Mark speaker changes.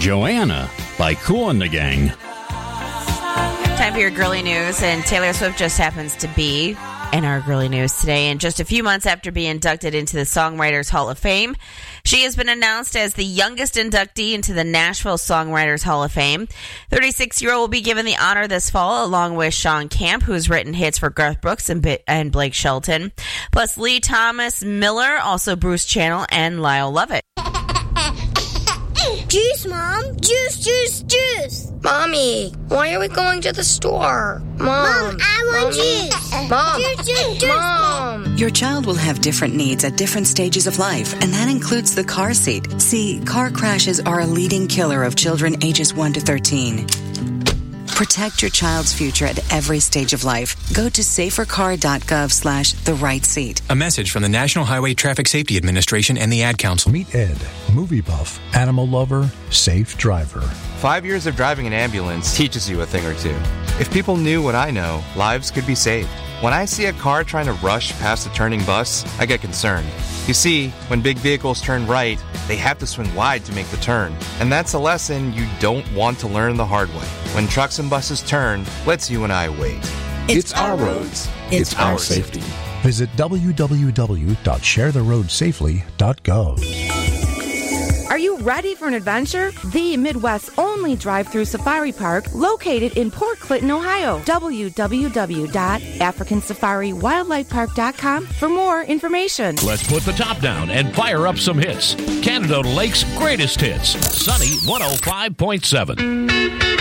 Speaker 1: Joanna by Kool and the Gang.
Speaker 2: Time for your girly news, and Taylor Swift just happens to be in our girly news today. And just a few months after being inducted into the Songwriters Hall of Fame, she has been announced as the youngest inductee into the Nashville Songwriters Hall of Fame. 36-year-old will be given the honor this fall, along with Sean Camp, who's written hits for Garth Brooks and Blake Shelton, plus Lee Thomas Miller, also Bruce Channel, and Lyle Lovett.
Speaker 3: Juice, Mom! Juice, juice, juice!
Speaker 4: Mommy, why are we going to the store?
Speaker 3: Mom, I want juice!
Speaker 4: Mom!
Speaker 3: Juice, juice, juice!
Speaker 4: Mom!
Speaker 5: Your child will have different needs at different stages of life, and that includes the car seat. See, car crashes are a leading killer of children ages 1 to 13. Protect your child's future at every stage of life. Go to safercar.gov/the right seat.
Speaker 6: A message from the National Highway Traffic Safety Administration and the Ad Council.
Speaker 7: Meet Ed, movie buff, animal lover, safe driver.
Speaker 8: 5 years of driving an ambulance teaches you a thing or two. If people knew what I know, lives could be saved. When I see a car trying to rush past a turning bus, I get concerned. You see, when big vehicles turn right, they have to swing wide to make the turn. And that's a lesson you don't want to learn the hard way. When trucks and buses turn, let's you and I wait.
Speaker 9: It's our roads. It's our safety.
Speaker 7: Visit www.sharetheroadsafely.gov.
Speaker 10: Are you ready for an adventure? The Midwest's only drive-through safari park located in Port Clinton, Ohio. www.africansafariwildlifepark.com for more information.
Speaker 11: Let's put the top down and fire up some hits. Canada Lake's greatest hits. Sunny 105.7.